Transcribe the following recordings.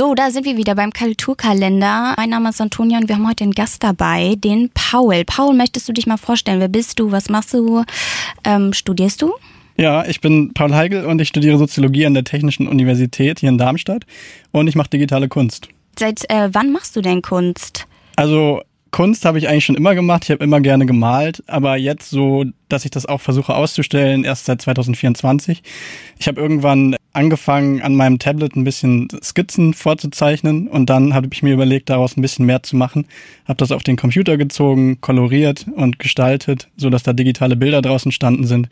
So, da sind wir wieder beim Kulturkalender. Mein Name ist Antonia und wir haben heute einen Gast dabei, den Paul. Paul, möchtest du dich mal vorstellen? Wer bist du? Was machst du? Studierst du? Ja, ich bin Paul Heigl und ich studiere Soziologie an der Technischen Universität hier in Darmstadt und ich mache digitale Kunst. Seit wann machst du denn Kunst? Also Kunst habe ich eigentlich schon immer gemacht, ich habe immer gerne gemalt, aber jetzt so, dass ich das auch versuche auszustellen, erst seit 2024. Ich habe irgendwann angefangen, an meinem Tablet ein bisschen Skizzen vorzuzeichnen und dann habe ich mir überlegt, daraus ein bisschen mehr zu machen. Habe das auf den Computer gezogen, koloriert und gestaltet, sodass da digitale Bilder draus entstanden sind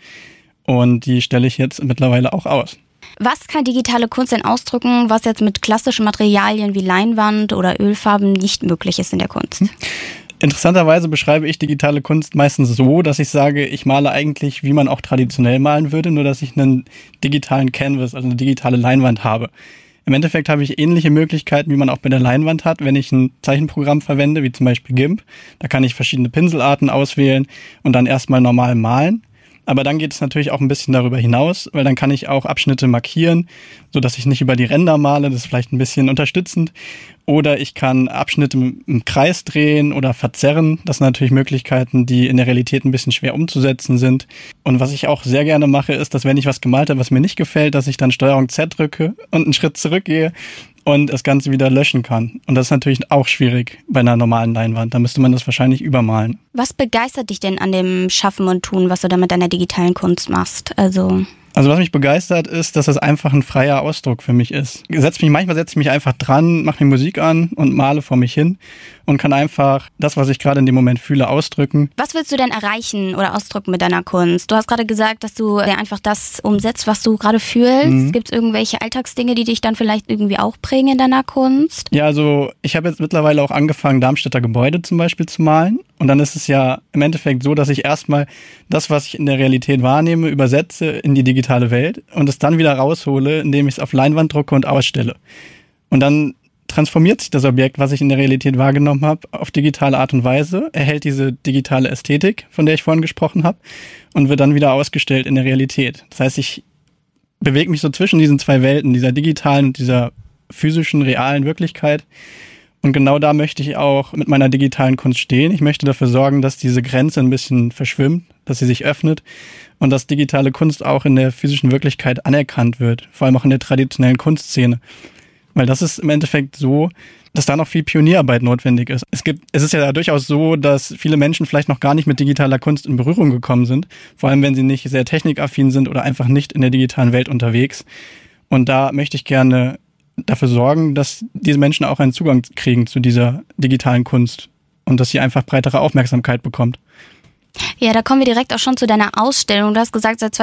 und die stelle ich jetzt mittlerweile auch aus. Was kann digitale Kunst denn ausdrücken, was jetzt mit klassischen Materialien wie Leinwand oder Ölfarben nicht möglich ist in der Kunst? Interessanterweise beschreibe ich digitale Kunst meistens so, dass ich sage, ich male eigentlich, wie man auch traditionell malen würde, nur dass ich einen digitalen Canvas, also eine digitale Leinwand habe. Im Endeffekt habe ich ähnliche Möglichkeiten, wie man auch bei der Leinwand hat, wenn ich ein Zeichenprogramm verwende, wie zum Beispiel GIMP. Da kann ich verschiedene Pinselarten auswählen und dann erstmal normal malen. Aber dann geht es natürlich auch ein bisschen darüber hinaus, weil dann kann ich auch Abschnitte markieren, so dass ich nicht über die Ränder male, das ist vielleicht ein bisschen unterstützend. Oder ich kann Abschnitte im Kreis drehen oder verzerren. Das sind natürlich Möglichkeiten, die in der Realität ein bisschen schwer umzusetzen sind. Und was ich auch sehr gerne mache, ist, dass wenn ich was gemalt habe, was mir nicht gefällt, dass ich dann Steuerung Z drücke und einen Schritt zurückgehe und das Ganze wieder löschen kann. Und das ist natürlich auch schwierig bei einer normalen Leinwand. Da müsste man das wahrscheinlich übermalen. Was begeistert dich denn an dem Schaffen und Tun, was du da mit deiner digitalen Kunst machst? Also was mich begeistert ist, dass es einfach ein freier Ausdruck für mich ist. Manchmal setze ich mich einfach dran, mache mir Musik an und male vor mich hin und kann einfach das, was ich gerade in dem Moment fühle, ausdrücken. Was willst du denn erreichen oder ausdrücken mit deiner Kunst? Du hast gerade gesagt, dass du einfach das umsetzt, was du gerade fühlst. Gibt es irgendwelche Alltagsdinge, die dich dann vielleicht irgendwie auch prägen in deiner Kunst? Ja, also ich habe jetzt mittlerweile auch angefangen, Darmstädter Gebäude zum Beispiel zu malen. Und dann ist es ja im Endeffekt so, dass ich erstmal das, was ich in der Realität wahrnehme, übersetze in die digitale Welt und es dann wieder raushole, indem ich es auf Leinwand drucke und ausstelle. Und dann transformiert sich das Objekt, was ich in der Realität wahrgenommen habe, auf digitale Art und Weise, erhält diese digitale Ästhetik, von der ich vorhin gesprochen habe, und wird dann wieder ausgestellt in der Realität. Das heißt, ich bewege mich so zwischen diesen zwei Welten, dieser digitalen und dieser physischen, realen Wirklichkeit. Und genau da möchte ich auch mit meiner digitalen Kunst stehen. Ich möchte dafür sorgen, dass diese Grenze ein bisschen verschwimmt, dass sie sich öffnet und dass digitale Kunst auch in der physischen Wirklichkeit anerkannt wird, vor allem auch in der traditionellen Kunstszene. Weil das ist im Endeffekt so, dass da noch viel Pionierarbeit notwendig ist. Es ist ja durchaus so, dass viele Menschen vielleicht noch gar nicht mit digitaler Kunst in Berührung gekommen sind, vor allem wenn sie nicht sehr technikaffin sind oder einfach nicht in der digitalen Welt unterwegs. Und da möchte ich gerne dafür sorgen, dass diese Menschen auch einen Zugang kriegen zu dieser digitalen Kunst und dass sie einfach breitere Aufmerksamkeit bekommt. Ja, da kommen wir direkt auch schon zu deiner Ausstellung. Du hast gesagt, seit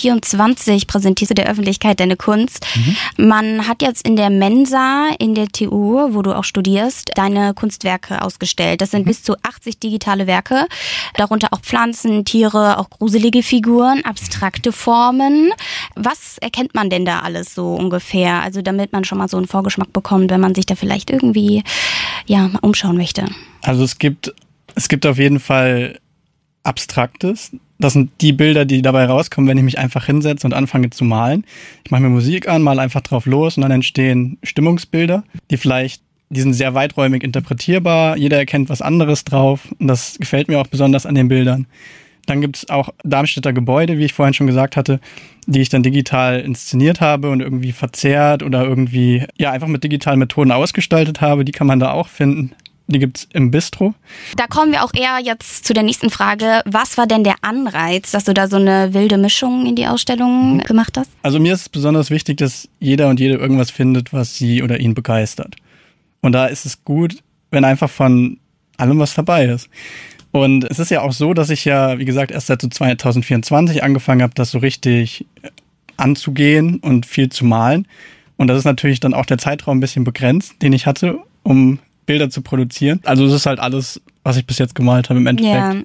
2024 präsentierst du der Öffentlichkeit deine Kunst. Man hat jetzt in der Mensa, in der TU, wo du auch studierst, deine Kunstwerke ausgestellt. Das sind bis zu 80 digitale Werke, darunter auch Pflanzen, Tiere, auch gruselige Figuren, abstrakte Formen. Was erkennt man denn da alles so ungefähr? Also damit man schon mal so einen Vorgeschmack bekommt, wenn man sich da vielleicht irgendwie mal umschauen möchte. Also es gibt auf jeden Fall Abstraktes. Das sind die Bilder, die dabei rauskommen, wenn ich mich einfach hinsetze und anfange zu malen. Ich mache mir Musik an, male einfach drauf los und dann entstehen Stimmungsbilder, die sind sehr weiträumig interpretierbar. Jeder erkennt was anderes drauf und das gefällt mir auch besonders an den Bildern. Dann gibt es auch Darmstädter Gebäude, wie ich vorhin schon gesagt hatte, die ich dann digital inszeniert habe und irgendwie verzerrt oder irgendwie einfach mit digitalen Methoden ausgestaltet habe. Die kann man da auch finden. Die gibt's im Bistro. Da kommen wir auch eher jetzt zu der nächsten Frage. Was war denn der Anreiz, dass du da so eine wilde Mischung in die Ausstellung gemacht hast? Also mir ist es besonders wichtig, dass jeder und jede irgendwas findet, was sie oder ihn begeistert. Und da ist es gut, wenn einfach von allem was dabei ist. Und es ist ja auch so, dass ich wie gesagt, erst seit so 2024 angefangen habe, das so richtig anzugehen und viel zu malen. Und das ist natürlich dann auch der Zeitraum ein bisschen begrenzt, den ich hatte, um Bilder zu produzieren. Also es ist halt alles, was ich bis jetzt gemalt habe im Endeffekt.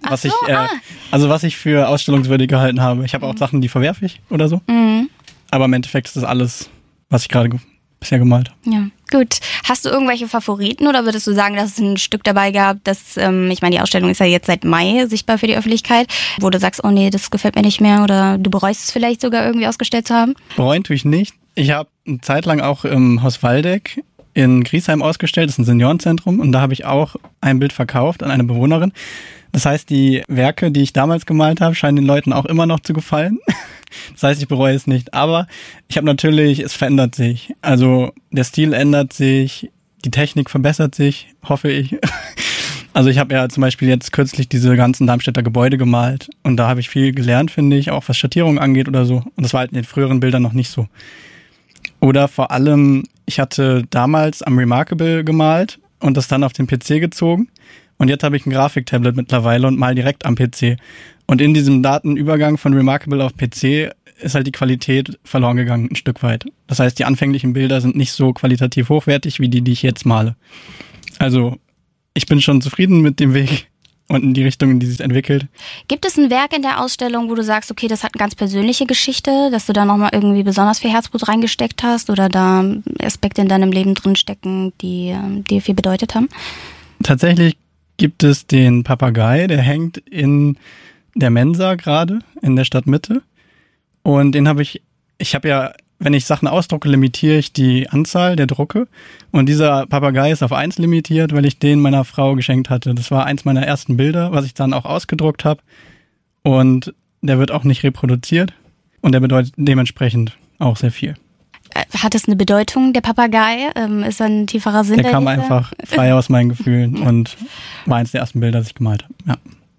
Was ich für ausstellungswürdig gehalten habe. Ich habe auch Sachen, die verwerfe ich oder so. Aber im Endeffekt ist das alles, was ich gerade bisher gemalt habe. Ja, gut. Hast du irgendwelche Favoriten oder würdest du sagen, dass es ein Stück dabei gab, das, ich meine, die Ausstellung ist ja jetzt seit Mai sichtbar für die Öffentlichkeit, wo du sagst, oh nee, das gefällt mir nicht mehr oder du bereust es vielleicht sogar irgendwie ausgestellt zu haben? Bereuen tue ich nicht. Ich habe eine Zeit lang auch im Haus Waldeck in Griesheim ausgestellt, das ist ein Seniorenzentrum, und da habe ich auch ein Bild verkauft an eine Bewohnerin. Das heißt, die Werke, die ich damals gemalt habe, scheinen den Leuten auch immer noch zu gefallen. Das heißt, ich bereue es nicht. Aber ich habe natürlich, es verändert sich. Also der Stil ändert sich, die Technik verbessert sich, hoffe ich. Also ich habe ja zum Beispiel jetzt kürzlich diese ganzen Darmstädter Gebäude gemalt. Und da habe ich viel gelernt, finde ich, auch was Schattierung angeht oder so. Und das war halt in den früheren Bildern noch nicht so. Oder vor allem, ich hatte damals am Remarkable gemalt und das dann auf den PC gezogen. Und jetzt habe ich ein Grafiktablet mittlerweile und mal direkt am PC. Und in diesem Datenübergang von Remarkable auf PC ist halt die Qualität verloren gegangen, ein Stück weit. Das heißt, die anfänglichen Bilder sind nicht so qualitativ hochwertig wie die ich jetzt male. Also, ich bin schon zufrieden mit dem Weg und in die Richtung, in die sich entwickelt. Gibt es ein Werk in der Ausstellung, wo du sagst, okay, das hat eine ganz persönliche Geschichte, dass du da nochmal irgendwie besonders viel Herzblut reingesteckt hast oder da Aspekte in deinem Leben drinstecken, die dir viel bedeutet haben? Tatsächlich gibt es den Papagei, der hängt in der Mensa gerade in der Stadtmitte. Und den habe ich habe ja, wenn ich Sachen ausdrucke, limitiere ich die Anzahl der Drucke. Und dieser Papagei ist auf 1 limitiert, weil ich den meiner Frau geschenkt hatte. Das war eins meiner ersten Bilder, was ich dann auch ausgedruckt habe. Und der wird auch nicht reproduziert. Und der bedeutet dementsprechend auch sehr viel. Hat es eine Bedeutung, der Papagei? Ist da ein tieferer Sinn dahinter? Der kam einfach frei aus meinen Gefühlen und war eins der ersten Bilder, das ich gemalt habe. Ja.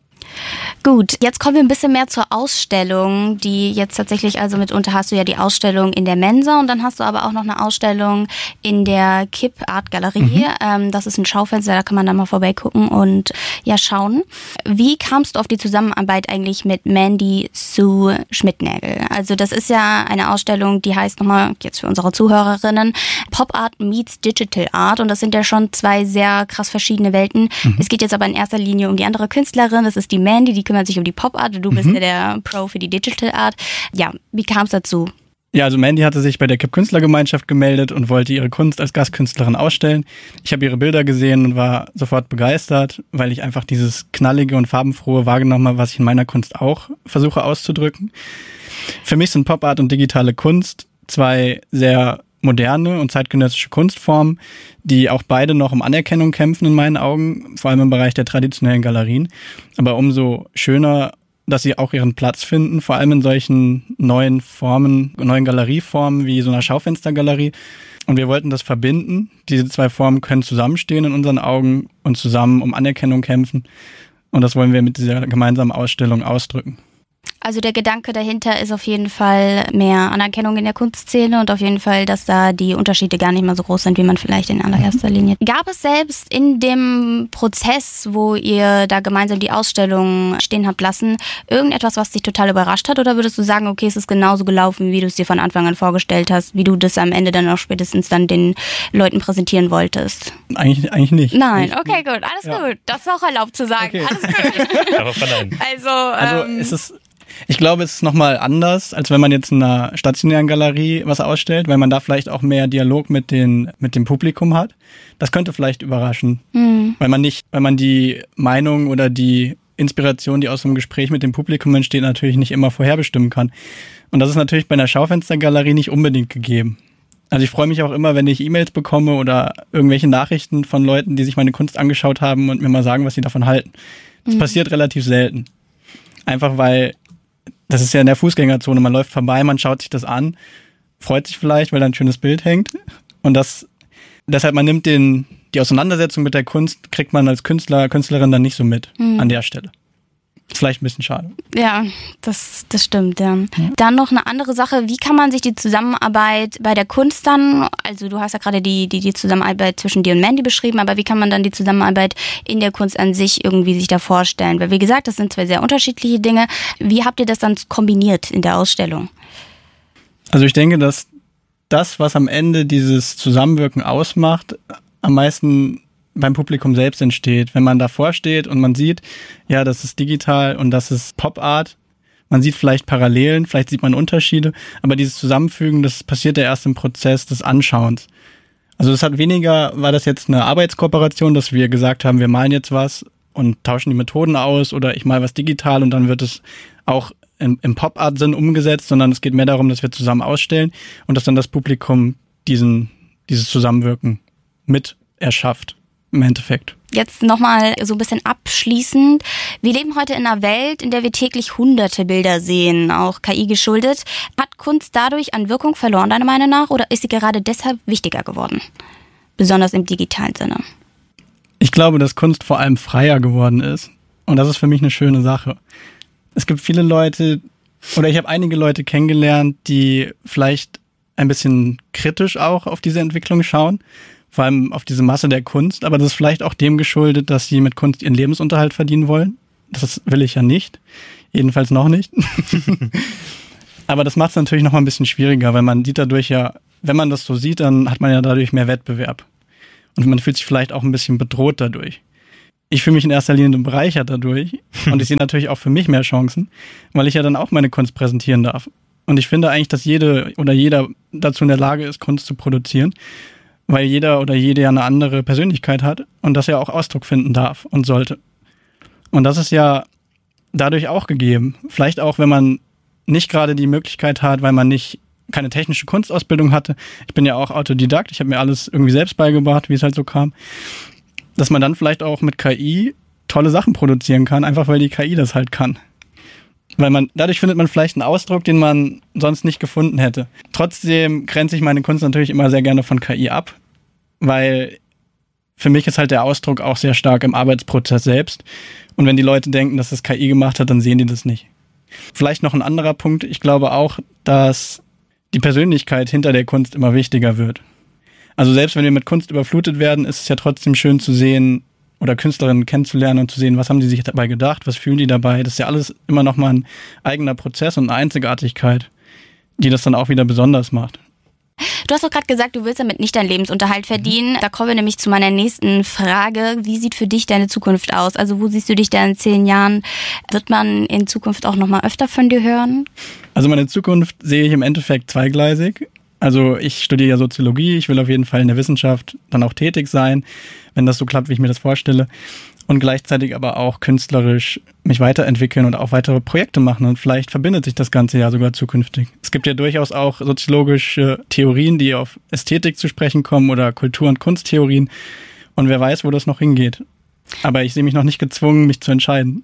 Gut, jetzt kommen wir ein bisschen mehr zur Ausstellung, die jetzt tatsächlich, also mitunter hast du ja die Ausstellung in der Mensa und dann hast du aber auch noch eine Ausstellung in der Kipp Art Galerie. Das ist ein Schaufenster, da kann man da mal vorbeigucken und ja schauen. Wie kamst du auf die Zusammenarbeit eigentlich mit Mandy Sue Schmidtnägel? Also das ist ja eine Ausstellung, die heißt nochmal, jetzt für unsere Zuhörerinnen, Pop Art meets Digital Art und das sind ja schon zwei sehr krass verschiedene Welten. Es geht jetzt aber in erster Linie um die andere Künstlerin, das ist die Mandy, die kümmert sich um die Pop-Art, du bist ja der Pro für die Digital Art. Ja, wie kam es dazu? Ja, also Mandy hatte sich bei der Kipp Künstlergemeinschaft gemeldet und wollte ihre Kunst als Gastkünstlerin ausstellen. Ich habe ihre Bilder gesehen und war sofort begeistert, weil ich einfach dieses knallige und farbenfrohe wahrgenommen habe, was ich in meiner Kunst auch versuche auszudrücken. Für mich sind Pop-Art und digitale Kunst zwei sehr moderne und zeitgenössische Kunstformen, die auch beide noch um Anerkennung kämpfen in meinen Augen, vor allem im Bereich der traditionellen Galerien. Aber umso schöner, dass sie auch ihren Platz finden, vor allem in solchen neuen Formen, neuen Galerieformen wie so einer Schaufenstergalerie. Und wir wollten das verbinden. Diese zwei Formen können zusammenstehen in unseren Augen und zusammen um Anerkennung kämpfen. Und das wollen wir mit dieser gemeinsamen Ausstellung ausdrücken. Also der Gedanke dahinter ist auf jeden Fall mehr Anerkennung in der Kunstszene und auf jeden Fall, dass da die Unterschiede gar nicht mehr so groß sind, wie man vielleicht in allererster Linie. Gab es selbst in dem Prozess, wo ihr da gemeinsam die Ausstellung stehen habt lassen, irgendetwas, was dich total überrascht hat? Oder würdest du sagen, okay, es ist genauso gelaufen, wie du es dir von Anfang an vorgestellt hast, wie du das am Ende dann auch spätestens dann den Leuten präsentieren wolltest? Eigentlich nicht. Nein, okay, gut, alles gut. Das ist auch erlaubt zu sagen. Okay. Alles gut. Aber verneinen. Ich glaube, es ist nochmal anders, als wenn man jetzt in einer stationären Galerie was ausstellt, weil man da vielleicht auch mehr Dialog mit dem Publikum hat. Das könnte vielleicht überraschen, weil man die Meinung oder die Inspiration, die aus einem Gespräch mit dem Publikum entsteht, natürlich nicht immer vorherbestimmen kann. Und das ist natürlich bei einer Schaufenstergalerie nicht unbedingt gegeben. Also ich freue mich auch immer, wenn ich E-Mails bekomme oder irgendwelche Nachrichten von Leuten, die sich meine Kunst angeschaut haben und mir mal sagen, was sie davon halten. Das passiert relativ selten. Einfach weil das ist ja in der Fußgängerzone, man läuft vorbei, man schaut sich das an, freut sich vielleicht, weil da ein schönes Bild hängt. Und deshalb man nimmt die Auseinandersetzung mit der Kunst, kriegt man als Künstler, Künstlerin dann nicht so mit an der Stelle. Ist vielleicht ein bisschen schade. Ja, das stimmt, ja. Dann noch eine andere Sache, wie kann man sich die Zusammenarbeit bei der Kunst dann, also du hast ja gerade die Zusammenarbeit zwischen dir und Mandy beschrieben, aber wie kann man dann die Zusammenarbeit in der Kunst an sich irgendwie sich da vorstellen? Weil wie gesagt, das sind zwei sehr unterschiedliche Dinge. Wie habt ihr das dann kombiniert in der Ausstellung? Also ich denke, dass das, was am Ende dieses Zusammenwirken ausmacht, am meisten beim Publikum selbst entsteht. Wenn man davor steht und man sieht, ja, das ist digital und das ist Pop-Art. Man sieht vielleicht Parallelen, vielleicht sieht man Unterschiede, aber dieses Zusammenfügen, das passiert ja erst im Prozess des Anschauens. Also war das jetzt eine Arbeitskooperation, dass wir gesagt haben, wir malen jetzt was und tauschen die Methoden aus oder ich mal was digital und dann wird es auch im Pop-Art-Sinn umgesetzt, sondern es geht mehr darum, dass wir zusammen ausstellen und dass dann das Publikum dieses Zusammenwirken mit erschafft, im Endeffekt. Jetzt nochmal so ein bisschen abschließend. Wir leben heute in einer Welt, in der wir täglich hunderte Bilder sehen, auch KI geschuldet. Hat Kunst dadurch an Wirkung verloren, deiner Meinung nach, oder ist sie gerade deshalb wichtiger geworden? Besonders im digitalen Sinne. Ich glaube, dass Kunst vor allem freier geworden ist. Und das ist für mich eine schöne Sache. Es gibt viele Leute, oder ich habe einige Leute kennengelernt, die vielleicht ein bisschen kritisch auch auf diese Entwicklung schauen. Vor allem auf diese Masse der Kunst, aber das ist vielleicht auch dem geschuldet, dass sie mit Kunst ihren Lebensunterhalt verdienen wollen. Das will ich ja nicht. Jedenfalls noch nicht. Aber das macht es natürlich noch mal ein bisschen schwieriger, weil man sieht dadurch ja, wenn man das so sieht, dann hat man ja dadurch mehr Wettbewerb. Und man fühlt sich vielleicht auch ein bisschen bedroht dadurch. Ich fühle mich in erster Linie bereichert dadurch. Und ich sehe natürlich auch für mich mehr Chancen, weil ich ja dann auch meine Kunst präsentieren darf. Und ich finde eigentlich, dass jeder dazu in der Lage ist, Kunst zu produzieren. Weil jeder oder jede ja eine andere Persönlichkeit hat und das ja auch Ausdruck finden darf und sollte. Und das ist ja dadurch auch gegeben. Vielleicht auch, wenn man nicht gerade die Möglichkeit hat, weil man keine technische Kunstausbildung hatte. Ich bin ja auch Autodidakt, ich habe mir alles irgendwie selbst beigebracht, wie es halt so kam. Dass man dann vielleicht auch mit KI tolle Sachen produzieren kann, einfach weil die KI das halt kann. Dadurch findet man vielleicht einen Ausdruck, den man sonst nicht gefunden hätte. Trotzdem grenze ich meine Kunst natürlich immer sehr gerne von KI ab, weil für mich ist halt der Ausdruck auch sehr stark im Arbeitsprozess selbst. Und wenn die Leute denken, dass das KI gemacht hat, dann sehen die das nicht. Vielleicht noch ein anderer Punkt. Ich glaube auch, dass die Persönlichkeit hinter der Kunst immer wichtiger wird. Also selbst wenn wir mit Kunst überflutet werden, ist es ja trotzdem schön zu sehen, oder Künstlerinnen kennenzulernen und zu sehen, was haben die sich dabei gedacht, was fühlen die dabei. Das ist ja alles immer noch mal ein eigener Prozess und eine Einzigartigkeit, die das dann auch wieder besonders macht. Du hast doch gerade gesagt, du willst damit nicht deinen Lebensunterhalt verdienen. Da kommen wir nämlich zu meiner nächsten Frage. Wie sieht für dich deine Zukunft aus? Also wo siehst du dich da in 10 Jahren? Wird man in Zukunft auch noch mal öfter von dir hören? Also meine Zukunft sehe ich im Endeffekt zweigleisig. Also ich studiere ja Soziologie, ich will auf jeden Fall in der Wissenschaft dann auch tätig sein, wenn das so klappt, wie ich mir das vorstelle. Und gleichzeitig aber auch künstlerisch mich weiterentwickeln und auch weitere Projekte machen. Und vielleicht verbindet sich das Ganze ja sogar zukünftig. Es gibt ja durchaus auch soziologische Theorien, die auf Ästhetik zu sprechen kommen oder Kultur- und Kunsttheorien. Und wer weiß, wo das noch hingeht. Aber ich sehe mich noch nicht gezwungen, mich zu entscheiden.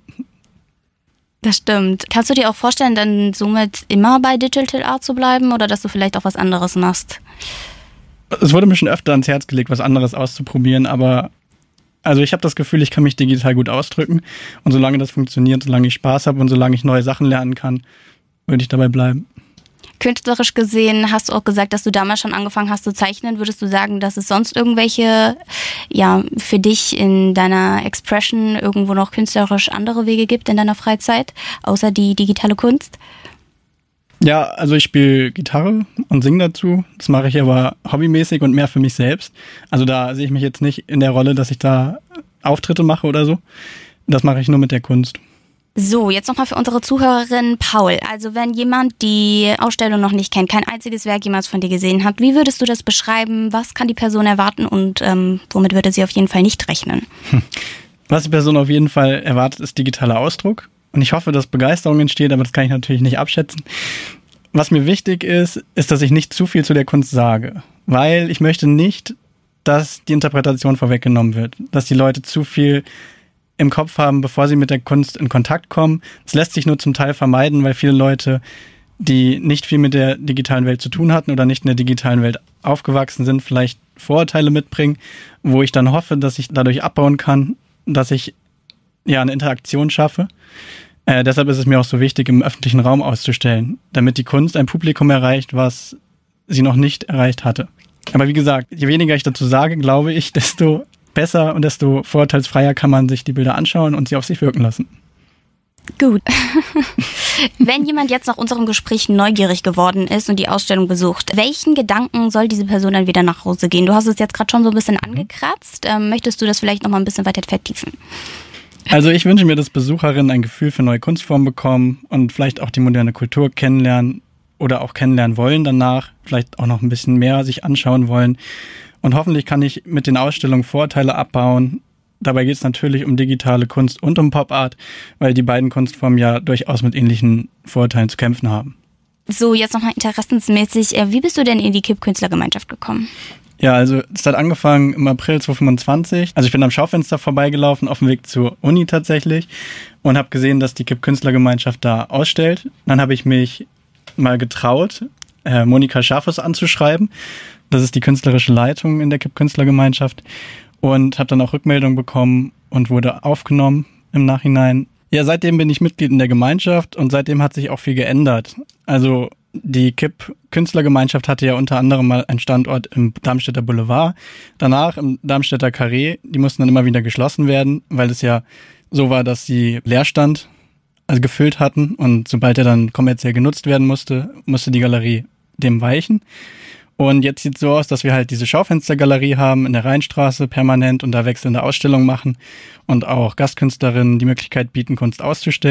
Das stimmt. Kannst du dir auch vorstellen, dann somit immer bei Digital Art zu bleiben oder dass du vielleicht auch was anderes machst? Es wurde mir schon öfter ans Herz gelegt, was anderes auszuprobieren, aber also ich habe das Gefühl, ich kann mich digital gut ausdrücken und solange das funktioniert, solange ich Spaß habe und solange ich neue Sachen lernen kann, würde ich dabei bleiben. Künstlerisch gesehen hast du auch gesagt, dass du damals schon angefangen hast zu zeichnen. Würdest du sagen, dass es sonst irgendwelche, für dich in deiner Expression irgendwo noch künstlerisch andere Wege gibt in deiner Freizeit, außer die digitale Kunst? Ja, also ich spiele Gitarre und singe dazu. Das mache ich aber hobbymäßig und mehr für mich selbst. Also da sehe ich mich jetzt nicht in der Rolle, dass ich da Auftritte mache oder so. Das mache ich nur mit der Kunst. So, jetzt nochmal für unsere Zuhörerin Paul. Also wenn jemand die Ausstellung noch nicht kennt, kein einziges Werk jemals von dir gesehen hat, wie würdest du das beschreiben? Was kann die Person erwarten und womit würde sie auf jeden Fall nicht rechnen? Was die Person auf jeden Fall erwartet, ist digitaler Ausdruck. Und ich hoffe, dass Begeisterung entsteht, aber das kann ich natürlich nicht abschätzen. Was mir wichtig ist, dass ich nicht zu viel zu der Kunst sage. Weil ich möchte nicht, dass die Interpretation vorweggenommen wird. Dass die Leute zu viel im Kopf haben, bevor sie mit der Kunst in Kontakt kommen. Das lässt sich nur zum Teil vermeiden, weil viele Leute, die nicht viel mit der digitalen Welt zu tun hatten oder nicht in der digitalen Welt aufgewachsen sind, vielleicht Vorurteile mitbringen, wo ich dann hoffe, dass ich dadurch abbauen kann, dass ich eine Interaktion schaffe. Deshalb ist es mir auch so wichtig, im öffentlichen Raum auszustellen, damit die Kunst ein Publikum erreicht, was sie noch nicht erreicht hatte. Aber wie gesagt, je weniger ich dazu sage, glaube ich, desto besser und desto vorurteilsfreier kann man sich die Bilder anschauen und sie auf sich wirken lassen. Gut. Wenn jemand jetzt nach unserem Gespräch neugierig geworden ist und die Ausstellung besucht, welchen Gedanken soll diese Person dann wieder nach Hause gehen? Du hast es jetzt gerade schon so ein bisschen angekratzt. Möchtest du das vielleicht noch mal ein bisschen weiter vertiefen? Also ich wünsche mir, dass Besucherinnen ein Gefühl für neue Kunstformen bekommen und vielleicht auch die moderne Kultur kennenlernen oder auch kennenlernen wollen danach, vielleicht auch noch ein bisschen mehr sich anschauen wollen. Und hoffentlich kann ich mit den Ausstellungen Vorurteile abbauen. Dabei geht es natürlich um digitale Kunst und um Pop-Art, weil die beiden Kunstformen ja durchaus mit ähnlichen Vorurteilen zu kämpfen haben. So, jetzt nochmal interessensmäßig. Wie bist du denn in die KIP-Künstlergemeinschaft gekommen? Ja, also es hat angefangen im April 2025. Also ich bin am Schaufenster vorbeigelaufen, auf dem Weg zur Uni tatsächlich und habe gesehen, dass die KIP-Künstlergemeinschaft da ausstellt. Dann habe ich mich mal getraut, Monika Schafus anzuschreiben. Das ist die künstlerische Leitung in der KIP-Künstlergemeinschaft und habe dann auch Rückmeldung bekommen und wurde aufgenommen im Nachhinein. Ja, seitdem bin ich Mitglied in der Gemeinschaft und seitdem hat sich auch viel geändert. Also die KIP-Künstlergemeinschaft hatte ja unter anderem mal einen Standort im Darmstädter Boulevard, danach im Darmstädter Carré. Die mussten dann immer wieder geschlossen werden, weil es ja so war, dass sie Leerstand gefüllt hatten und sobald er dann kommerziell genutzt werden musste, musste die Galerie dem weichen. Und jetzt sieht es so aus, dass wir halt diese Schaufenstergalerie haben in der Rheinstraße permanent und da wechselnde Ausstellungen machen und auch Gastkünstlerinnen die Möglichkeit bieten, Kunst auszustellen.